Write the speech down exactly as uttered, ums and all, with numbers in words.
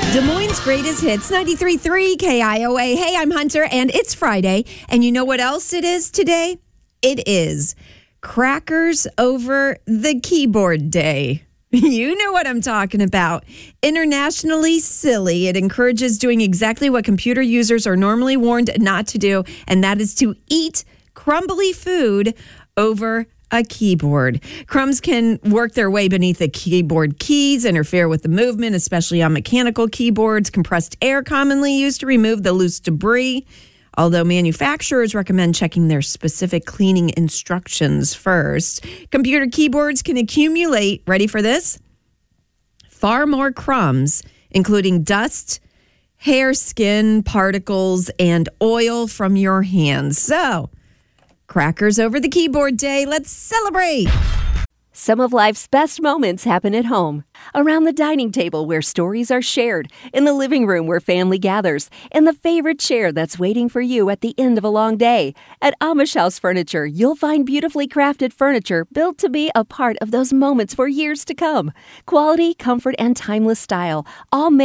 Des Moines' greatest hits, ninety-three point three K I O A. Hey, I'm Hunter, and it's Friday. And you know what else it is today? It is Crackers Over the Keyboard Day. You know what I'm talking about. Internationally silly. It encourages doing exactly what computer users are normally warned not to do, and that is to eat crumbly food over a keyboard. Crumbs can work their way beneath the keyboard keys, interfere with the movement, especially on mechanical keyboards. Compressed air commonly used to remove the loose debris, although manufacturers recommend checking their specific cleaning instructions first. Computer keyboards can accumulate, ready for this? Far more crumbs, including dust, hair, skin, particles, and oil from your hands. So, Crackers Over the Keyboard Day. Let's celebrate. Some of life's best moments happen at home. Around the dining table where stories are shared, in the living room where family gathers, in the favorite chair that's waiting for you at the end of a long day. At Amish House Furniture, you'll find beautifully crafted furniture built to be a part of those moments for years to come. Quality, comfort, and timeless style, all made